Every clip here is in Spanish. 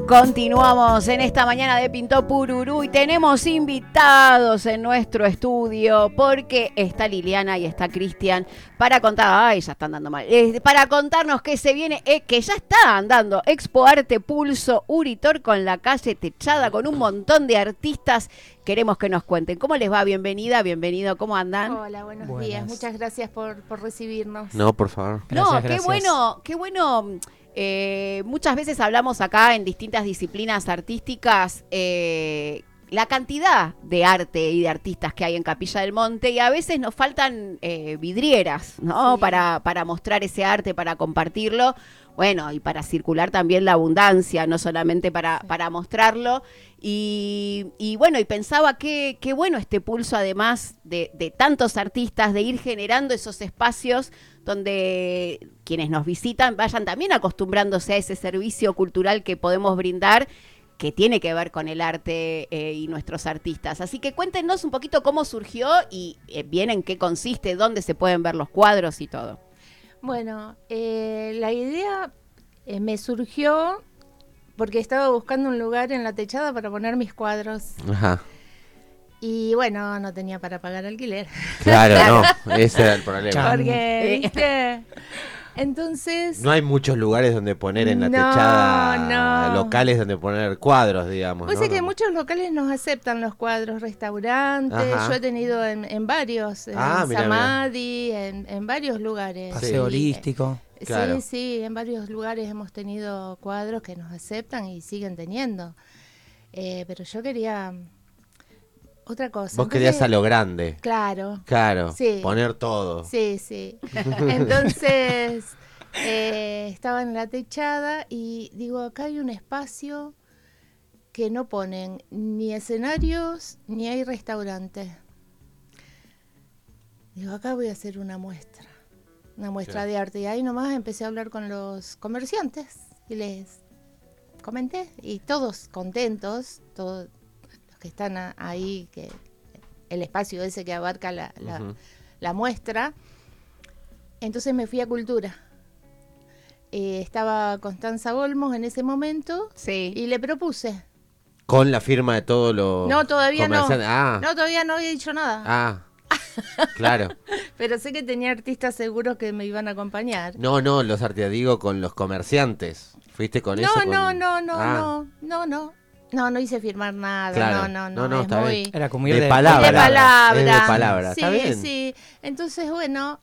Continuamos en esta mañana de Pintó Pururú y tenemos invitados en nuestro estudio porque está Liliana y está Cristian para contar, ay, ya están dando mal, para contarnos que se viene, que ya está andando Expo Arte Pulso Uritor con la calle techada, con un montón de artistas. Queremos que nos cuenten. ¿Cómo les va? Bienvenida, bienvenido, ¿cómo andan? Hola, buenos días. Muchas gracias por recibirnos. No, por favor. Gracias, qué bueno, qué bueno. Muchas veces hablamos acá en distintas disciplinas artísticas la cantidad de arte y de artistas que hay en Capilla del Monte y a veces nos faltan vidrieras, ¿no? Sí. Para mostrar ese arte, para compartirlo, bueno, y para circular también la abundancia, no solamente para mostrarlo. Y bueno, y pensaba qué bueno este pulso, además de tantos artistas, de ir generando esos espacios donde quienes nos visitan vayan también acostumbrándose a ese servicio cultural que podemos brindar, que tiene que ver con el arte y nuestros artistas. Así que cuéntenos un poquito cómo surgió y bien en qué consiste, dónde se pueden ver los cuadros y todo. Bueno, la idea me surgió porque estaba buscando un lugar en la techada para poner mis cuadros. Ajá. Y bueno, no tenía para pagar alquiler. Claro, no, ese era el problema. Porque, ¿viste? Entonces... No hay muchos lugares donde poner en la techada, locales donde poner cuadros, digamos. Pues es que muchos locales nos aceptan los cuadros, restaurantes. Ajá. Yo he tenido en varios, en Samadhi, en varios lugares. Paseo holístico. Claro. Sí, en varios lugares hemos tenido cuadros que nos aceptan y siguen teniendo. Pero yo quería... otra cosa. Vos querías a lo grande. Claro. Claro, sí. Poner todo. Sí. Entonces, estaba en la techada y digo, acá hay un espacio que no ponen ni escenarios ni hay restaurantes. Digo, acá voy a hacer una muestra de arte. Y ahí nomás empecé a hablar con los comerciantes y les comenté y todos contentos, todos que están ahí, que el espacio ese que abarca la muestra. Entonces me fui a Cultura. Estaba Constanza Olmos en ese momento, sí. Y le propuse. ¿Con la firma de todos los No, todavía no. Ah. No, todavía no había dicho nada. Ah, claro. Pero sé que tenía artistas seguros que me iban a acompañar. No, los artistas, digo, con los comerciantes. ¿Fuiste con eso? No hice firmar nada, claro. No, está muy... bien. Era como ir de palabra. De palabra. De palabra, sí, está bien. Sí, entonces bueno,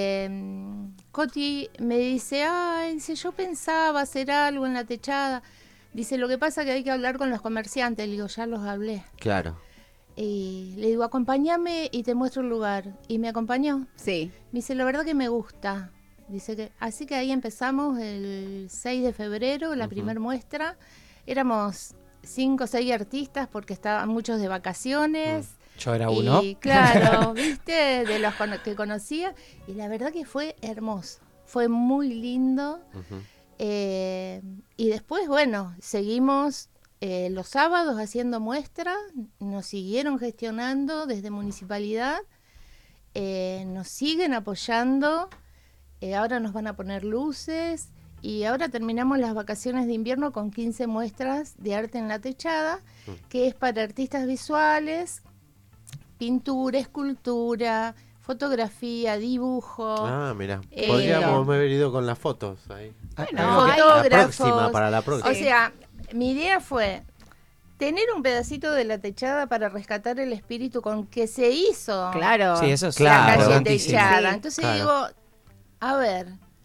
Coti me dice, dice, yo pensaba hacer algo en la techada. Dice, lo que pasa es que hay que hablar con los comerciantes. Le digo, ya los hablé. Claro. Y le digo, acompáñame y te muestro el lugar. Y me acompañó. Sí. Me dice, la verdad que me gusta. Dice que, así que ahí empezamos el 6 de febrero, la primer muestra. Éramos 5 o 6 artistas porque estaban muchos de vacaciones. Yo era uno. Y claro, viste, de los que conocía. Y la verdad que fue hermoso. Fue muy lindo. Y después, bueno, seguimos los sábados haciendo muestras. Nos siguieron gestionando desde municipalidad. Nos siguen apoyando. Ahora nos van a poner luces. Y ahora terminamos las vacaciones de invierno con 15 muestras de arte en la techada, que es para artistas visuales, pintura, escultura, fotografía, dibujo. Ah, mira, podríamos haber ido con las fotos ahí. Bueno, fotógrafos. Para la próxima. O sea, mi idea fue tener un pedacito de la techada para rescatar el espíritu con que se hizo. Claro. Sí, eso es la claro. calle techada. Sí, entonces claro. digo, a ver...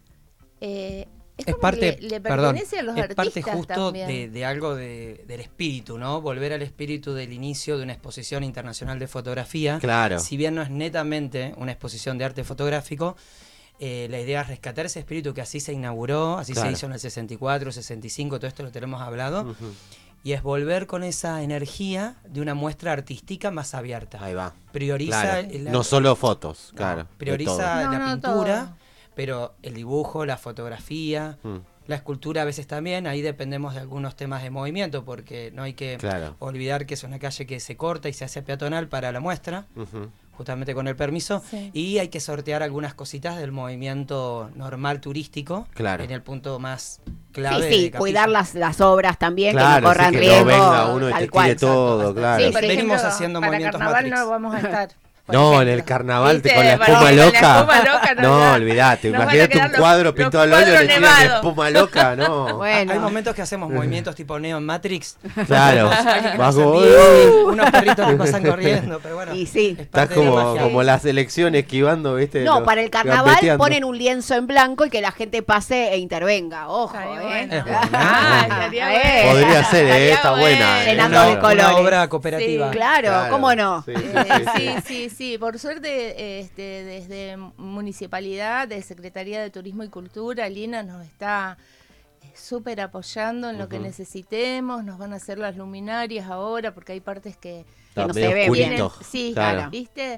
es parte, le pertenece a los es artistas parte justo también. de algo del espíritu, ¿no? Volver al espíritu del inicio de una exposición internacional de fotografía. Claro. Si bien no es netamente una exposición de arte fotográfico, la idea es rescatar ese espíritu que así se inauguró, así se hizo en el 64, 65, todo esto lo tenemos hablado. Y es volver con esa energía de una muestra artística más abierta. Ahí va. Prioriza... Claro. No solo fotos, claro. No, prioriza la pintura... todo. Pero el dibujo, la fotografía, la escultura a veces también, ahí dependemos de algunos temas de movimiento, porque no hay que olvidar que es una calle que se corta y se hace peatonal para la muestra, justamente con el permiso, Sí. y hay que sortear algunas cositas del movimiento normal turístico, Claro. en el punto más clave. Sí, de Capilla. cuidar las obras también, Claro, que no corran sí, que riesgo. no venga uno y tal te cual. tire todo, Exacto. claro. Sí, por Venimos ejemplo, haciendo para movimientos carnaval Matrix. no vamos a estar. por No, en ejemplo. el carnaval ¿Viste? con la Para espuma que loca. con la espuma loca No, da. olvidate. Nos van a Imagínate quedar un los- cuadro los pintado al óleo y le cuadros tiran nevados. espuma loca, no. Bueno. Hay momentos que hacemos movimientos tipo Neo en Matrix. Claro. Alguien que Vas pasa como, en bici, unos perritos que pasan corriendo, pero bueno. Y sí. es Estás parte de la como, magia. como la selección esquivando, ¿viste? No, Los- para el carnaval gambeteando. ponen un lienzo en blanco y que la gente pase e intervenga. Ojo, Estaría ¿eh? bueno. Es bueno. Ah, estaría bueno. Podría ser, Estaría está buena. Llenando Claro. de colores. Una obra cooperativa. Sí. Claro, ¿cómo no? Sí, sí. Sí. Por suerte, desde Municipalidad, de Secretaría de Turismo y Cultura, Lina nos está súper apoyando en lo que necesitemos. Nos van a hacer las luminarias ahora, porque hay partes que Está no medio se ve bien. oscurito. sí, Claro. ¿viste?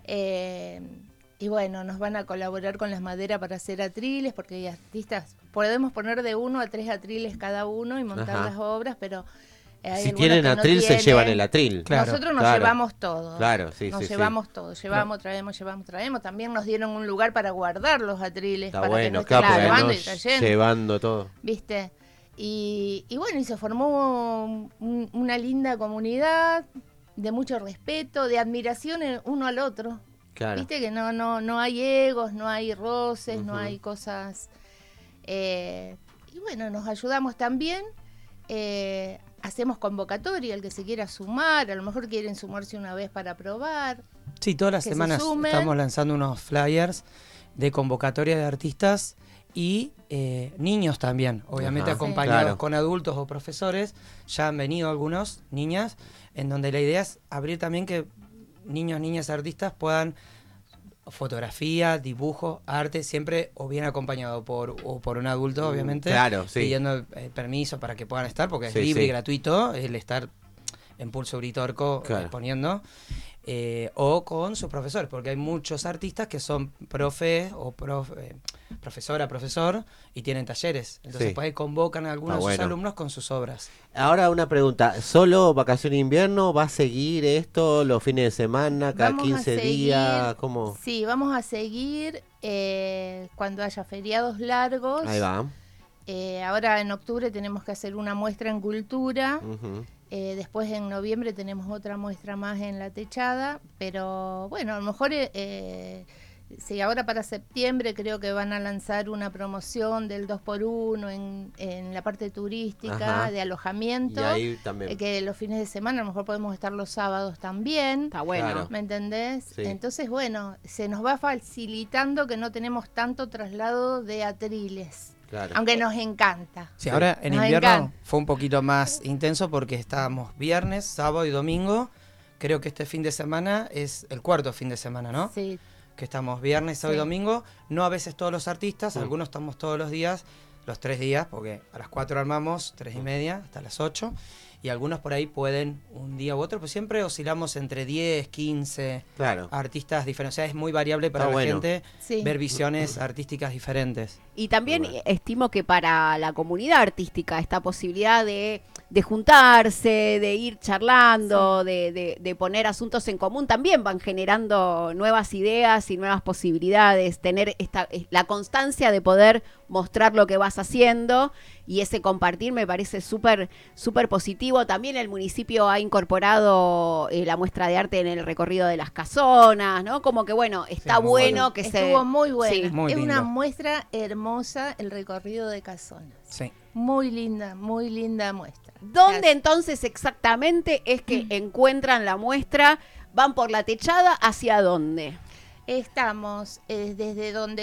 Y bueno, nos van a colaborar con las maderas para hacer atriles, porque hay artistas, podemos poner de 1 a 3 atriles cada uno y montar Ajá. las obras, pero hay Si algunos tienen que no atril, se tienen. llevan el atril. Claro, Nosotros nos claro. llevamos todo. Claro, sí, Nos sí, sí. llevamos todo. Llevamos, traemos. También nos dieron un lugar para guardar los atriles. Está para que bueno, no claro, estén porque llevando no y trayendo. llevando todo. ¿Viste? Y bueno, y se formó una linda comunidad de mucho respeto, de admiración uno al otro. Claro. Viste que no hay egos, no hay roces, no Ujú. hay cosas. Y bueno, nos ayudamos también. Hacemos convocatoria, el que se quiera sumar, a lo mejor quieren sumarse una vez para probar. Sí, todas las que se semanas sumen. estamos lanzando unos flyers de convocatoria de artistas y niños también, obviamente Ajá. acompañados Claro. con adultos o profesores. Ya han venido algunos, niñas, en donde la idea es abrir también que niños, niñas, artistas puedan fotografía, dibujo, arte, siempre o bien acompañado por un adulto, obviamente, Claro, sí. pidiendo permiso para que puedan estar, porque es Sí, libre y sí. gratuito el estar en Pulso Uritorco Claro. exponiendo, o con sus profesores, porque hay muchos artistas que son profesora, profesor, y tienen talleres. Entonces, Sí. pues ahí convocan a algunos Está de sus bueno. alumnos con sus obras. Ahora una pregunta, ¿solo vacación de invierno? ¿Va a seguir esto los fines de semana, cada Vamos a 15 días? seguir- ¿Cómo? Sí, vamos a seguir cuando haya feriados largos. Ahí va. Ahora en octubre tenemos que hacer una muestra en cultura. Ujú. Después en noviembre tenemos otra muestra más en la techada. Pero bueno, a lo mejor sí, ahora para septiembre creo que van a lanzar una promoción del 2x1 en la parte turística, Ajá. de alojamiento. Y ahí también. Que los fines de semana a lo mejor podemos estar los sábados también. Está bueno. Claro. ¿Me entendés? Sí. Entonces, bueno, se nos va facilitando que no tenemos tanto traslado de atriles, Claro. aunque nos encanta. Sí, ahora en Nos invierno encanta. fue un poquito más intenso porque estábamos viernes, sábado y domingo. Creo que este fin de semana es el cuarto fin de semana, ¿no? Sí, Que estamos viernes, sábado y Sí. domingo. No a veces todos los artistas, algunos estamos todos los días, los 3 días, porque a las 4 armamos, 3:30 hasta las 8. Y algunos por ahí pueden un día u otro, pues siempre oscilamos entre 10, 15 Claro. artistas diferentes. O sea, es muy variable para Está la bueno. gente sí. ver visiones artísticas diferentes. Y también Bueno. estimo que para la comunidad artística esta posibilidad de juntarse, de ir charlando, de poner asuntos en común, también van generando nuevas ideas y nuevas posibilidades, tener la constancia de poder mostrar lo que vas haciendo y ese compartir me parece súper positivo. También el municipio ha incorporado la muestra de arte en el recorrido de las casonas, ¿no? Como que bueno, está muy bueno bueno. que Estuvo muy buena. Sí. Muy es una lindo. muestra hermosa el recorrido de casonas. Sí. Muy linda muestra. ¿Dónde entonces exactamente es que encuentran la muestra? ¿Van por la techada? ¿Hacia dónde? Estamos desde donde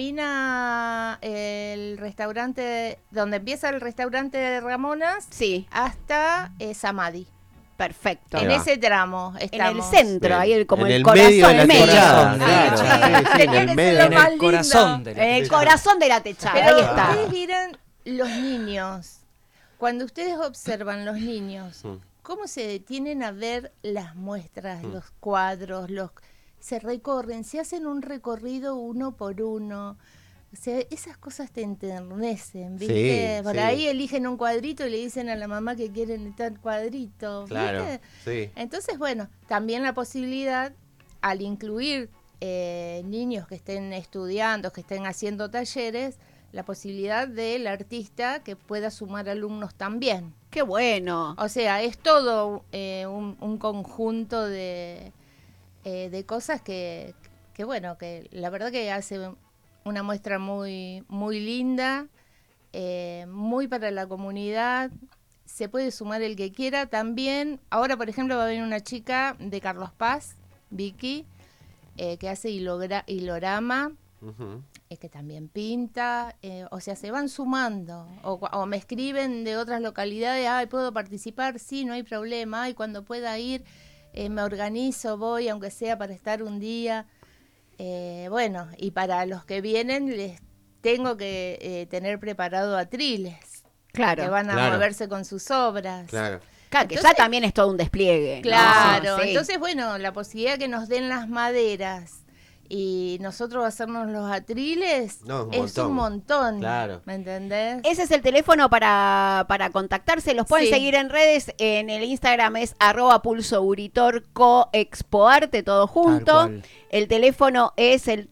termina el restaurante, donde empieza el restaurante de Ramonas, Sí, hasta Samadhi. perfecto. Ahí En va. ese tramo En estamos. el centro, Bien. ahí como En el el corazón medio de la en medio. techada, Ah, claro. sí. Sí, sí, en Tenía el que ser medio. lo En más el lindo. corazón de la En el techada. corazón de la techada, Pero ahí está. ustedes vieran los niños, cuando ustedes observan los niños, Mm. cómo se detienen a ver las muestras, los cuadros, se recorren, se hacen un recorrido uno por uno. O sea, esas cosas te enternecen, ¿viste? Sí, Por sí. ahí eligen un cuadrito y le dicen a la mamá que quieren tal cuadrito, Claro, ¿viste? sí. Entonces, bueno, también la posibilidad al incluir niños que estén estudiando, que estén haciendo talleres, la posibilidad del artista que pueda sumar alumnos también. ¡Qué bueno! O sea, es todo un conjunto de cosas que bueno, que la verdad que hace una muestra muy, muy linda, muy para la comunidad. Se puede sumar el que quiera también. Ahora, por ejemplo, va a venir una chica de Carlos Paz, Vicky, que hace hilorama, que también pinta. O sea, se van sumando. O me escriben de otras localidades, ay, ¿puedo participar? Sí, no hay problema. Ay, cuando pueda ir, me organizo, voy, aunque sea para estar un día. Bueno, y para los que vienen, les tengo que tener preparado atriles. Claro. Que van a moverse con sus obras. Claro. Claro, que ya también es todo un despliegue. Claro, ¿no? Sí. Entonces, bueno, la posibilidad que nos den las maderas y nosotros hacernos los atriles es un montón. Claro. ¿Me entendés? Ese es el teléfono para contactarse. Los pueden seguir en redes. En el Instagram es @pulsouritorcoexpoarte, todo junto. El teléfono es el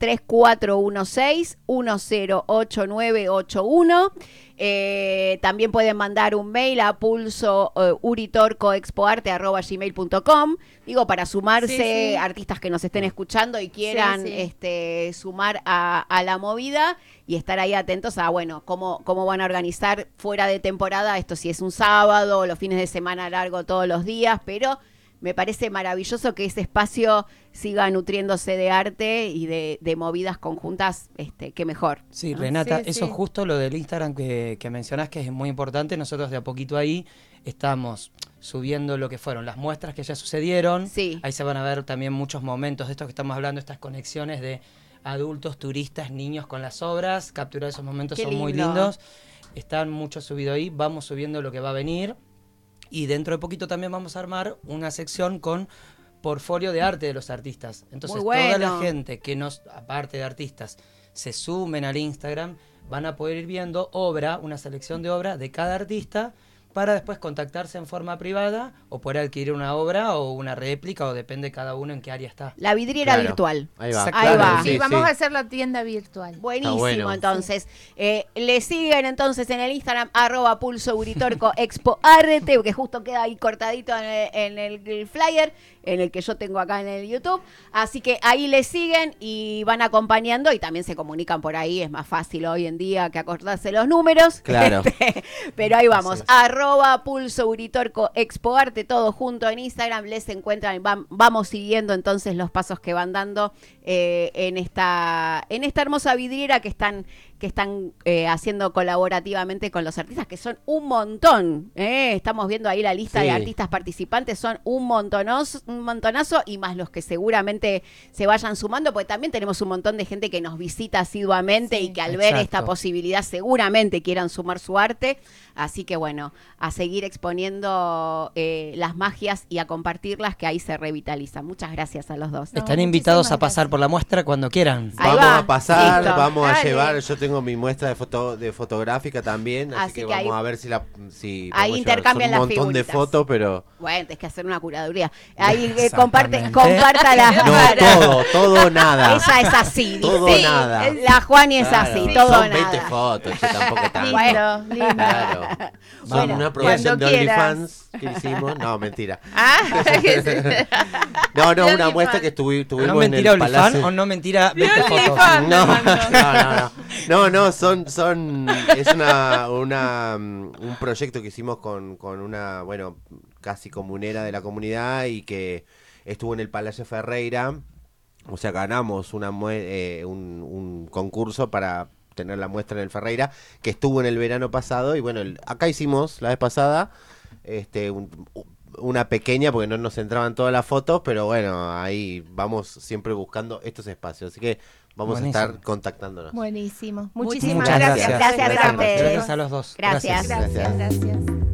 3416-108981. También pueden mandar un mail a pulsouritorcoexpoarte@gmail.com. Digo, para sumarse artistas que nos estén escuchando y quieran sumar a la movida y estar ahí atentos a, bueno, cómo van a organizar fuera de temporada. Esto si es un sábado, los fines de semana largo todos los días, pero me parece maravilloso que ese espacio siga nutriéndose de arte y de movidas conjuntas, qué mejor. Sí, Renata, eso es justo lo del Instagram que mencionás, que es muy importante. Nosotros de a poquito ahí estamos subiendo lo que fueron las muestras que ya sucedieron. Sí. Ahí se van a ver también muchos momentos de estos que estamos hablando, estas conexiones de adultos, turistas, niños con las obras. Capturar esos momentos son muy lindos. Están muchos subidos ahí. Vamos subiendo lo que va a venir. Y dentro de poquito también vamos a armar una sección con portfolio de arte de los artistas. Entonces, toda la gente que aparte de artistas, se sumen al Instagram, van a poder ir viendo una selección de obra de cada artista, para después contactarse en forma privada o poder adquirir una obra o una réplica, o depende cada uno en qué área está. La vidriera virtual. Ahí va. Ahí va. Sí, vamos a hacer la tienda virtual. Buenísimo, entonces. Le siguen entonces en el Instagram @pulsouritorcoexpoarte, que justo queda ahí cortadito en el flyer, en el que yo tengo acá en el YouTube. Así que ahí le siguen y van acompañando y también se comunican por ahí. Es más fácil hoy en día que acordarse los números. Claro. Pero ahí vamos. @pulsouritorcoexpoarte, todo junto en Instagram. Les encuentran, vamos siguiendo entonces los pasos que van dando en esta hermosa vidriera que están haciendo colaborativamente con los artistas, que son un montón. Estamos viendo ahí la lista de artistas participantes, son un montonazo, y más los que seguramente se vayan sumando, porque también tenemos un montón de gente que nos visita asiduamente y que al ver esta posibilidad seguramente quieran sumar su arte. Así que bueno, a seguir exponiendo las magias y a compartirlas, que ahí se revitalizan. Muchas gracias a los dos. Están invitados a pasar por la muestra cuando quieran. Vamos a pasar, listo. vamos a llevar. Yo tengo mi muestra de fotográfica también, así que vamos a ver si ahí intercambian las figuritas. Un montón de fotos, pero bueno, tienes que hacer una curaduría. Ahí compártala. No, todo nada. Ella es así, todo dice. nada. La Juani es así, todo son nada. 20 fotos, yo tampoco tanto. Lindo, lindo. Claro. Son una producción de OnlyFans que hicimos. No, mentira. No, una muestra que tuvimos no en mentira el Palacio. o no mentira 20 fotos. Es un proyecto que hicimos con una, bueno, casi comunera de la comunidad, y que estuvo en el Palacio Ferreira. O sea, ganamos un concurso para tener la muestra en el Ferreira, que estuvo en el verano pasado. Y bueno, acá hicimos la vez pasada una pequeña, porque no nos entraban todas las fotos, pero bueno, ahí vamos siempre buscando estos espacios, así que vamos a estar contactándonos. Buenísimo. Muchísimas gracias. gracias. Gracias a ustedes. Gracias a los dos. Gracias. Gracias.